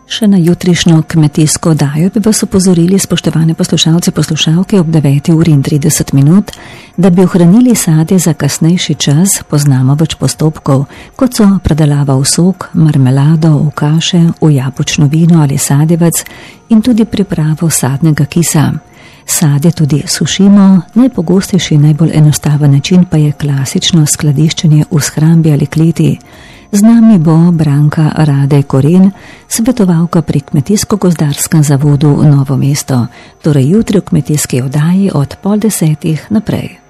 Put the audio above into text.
Še na jutrišnjo kmetijsko oddajo bi vas opozorili, spoštovane poslušalce, poslušalke, ob 9:30, da bi ohranili sadje za kasnejši čas, poznamo več postopkov, kot so predelava v sok, marmelado, v kaše, v jabolčno vino ali sadjevec in tudi pripravo sadnega kisa. Sadje tudi sušimo, najpogostejši, najbolj enostaven način pa je klasično skladiščenje v shrambi ali kleti. Z nami bo Branka Radej Koren, svetovalka pri Kmetijsko-gozdarskem zavodu Novo mesto, torej jutri v kmetijski oddaji od 9:30 naprej.